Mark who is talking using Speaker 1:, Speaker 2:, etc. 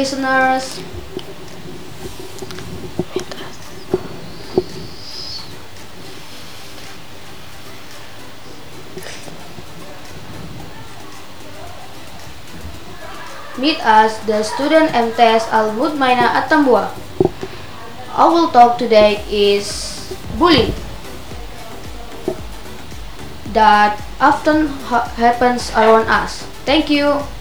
Speaker 1: listeners. Meet us, the student MTS Al Mutmainah At-Tambua. Our talk today is bullying that often happens around us. Thank you.